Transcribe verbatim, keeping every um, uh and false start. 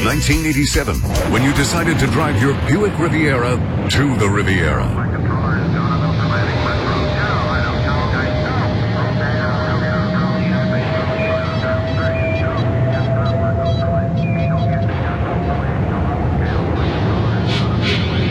nineteen eighty-seven, when you decided to drive your Buick Riviera to the Riviera.